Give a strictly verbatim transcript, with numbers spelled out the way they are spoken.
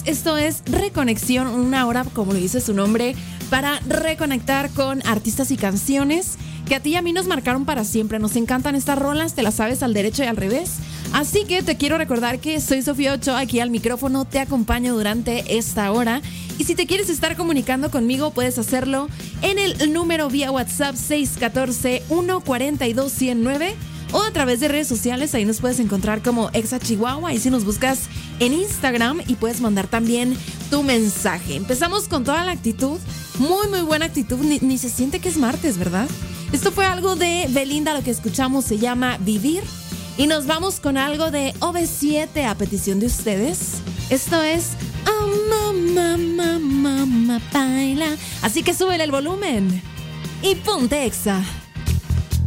Esto es Reconexión, una hora, como lo dice su nombre, para reconectar con artistas y canciones que a ti y a mí nos marcaron para siempre. Nos encantan estas rolas, te las sabes al derecho y al revés. Así que te quiero recordar que soy Sofía Ochoa, aquí al micrófono, te acompaño durante esta hora. Y si te quieres estar comunicando conmigo, puedes hacerlo en el número vía WhatsApp seis uno cuatro, uno cuatro dos, uno cero nueve o a través de redes sociales. Ahí nos puedes encontrar como Exa Chihuahua. Ahí si nos buscas en Instagram y puedes mandar también tu mensaje. Empezamos con toda la actitud, muy muy buena actitud, ni, ni se siente que es martes, ¿verdad? Esto fue algo de Belinda, lo que escuchamos se llama Vivir. Y nos vamos con algo de O V siete a petición de ustedes. Esto es Oh mamá, mamá, mamá, baila. Así que súbele el volumen y ponte Exa.